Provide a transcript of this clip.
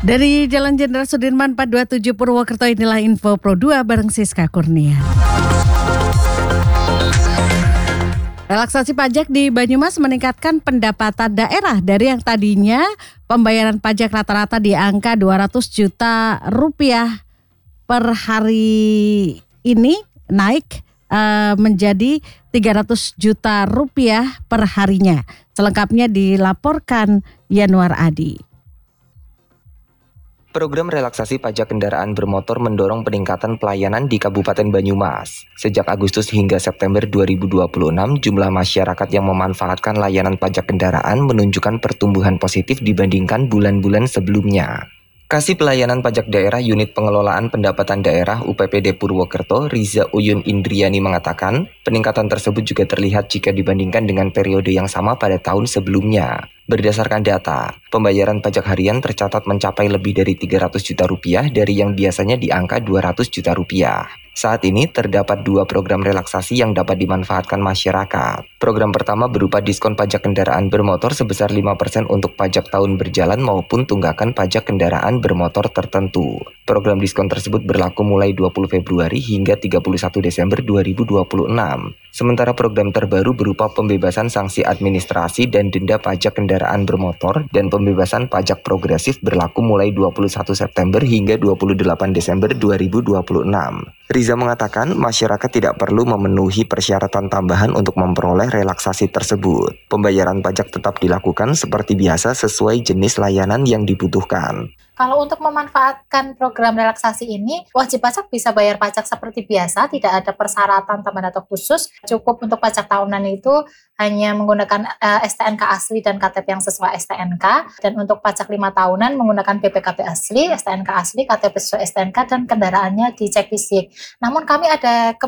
Dari Jalan Jenderal Sudirman 427 Purwokerto, inilah info Pro 2 bareng Siska Kurnia. Relaksasi pajak di Banyumas meningkatkan pendapatan daerah dari yang tadinya pembayaran pajak rata-rata di angka 200 juta rupiah per hari ini naik menjadi 300 juta rupiah per harinya. Selengkapnya dilaporkan Yanuar Adi. Program relaksasi pajak kendaraan bermotor mendorong peningkatan pelayanan di Kabupaten Banyumas. Sejak Agustus hingga September 2026, jumlah masyarakat yang memanfaatkan layanan pajak kendaraan menunjukkan pertumbuhan positif dibandingkan bulan-bulan sebelumnya. Kasih Pelayanan Pajak Daerah Unit Pengelolaan Pendapatan Daerah UPPD Purwokerto, Riza Uyun Indriani mengatakan, peningkatan tersebut juga terlihat jika dibandingkan dengan periode yang sama pada tahun sebelumnya. Berdasarkan data, pembayaran pajak harian tercatat mencapai lebih dari 300 juta rupiah dari yang biasanya di angka 200 juta rupiah. Saat ini terdapat 2 program relaksasi yang dapat dimanfaatkan masyarakat. Program pertama berupa diskon pajak kendaraan bermotor sebesar 5% untuk pajak tahun berjalan maupun tunggakan pajak kendaraan bermotor tertentu. Program diskon tersebut berlaku mulai 20 Februari hingga 31 Desember 2026. Sementara program terbaru berupa pembebasan sanksi administrasi dan denda pajak kendaraan bermotor dan pembebasan pajak progresif berlaku mulai 21 September hingga 28 Desember 2026. Riza mengatakan masyarakat tidak perlu memenuhi persyaratan tambahan untuk memperoleh relaksasi tersebut. Pembayaran pajak tetap dilakukan seperti biasa sesuai jenis layanan yang dibutuhkan. Kalau untuk memanfaatkan program relaksasi ini, wajib pajak bisa bayar pajak seperti biasa, tidak ada persyaratan tambahan atau khusus. Cukup untuk pajak tahunan itu hanya menggunakan STNK asli dan KTP yang sesuai STNK. Dan untuk pajak 5 tahunan menggunakan BPKB asli, STNK asli, KTP sesuai STNK, dan kendaraannya dicek fisik. Namun kami ada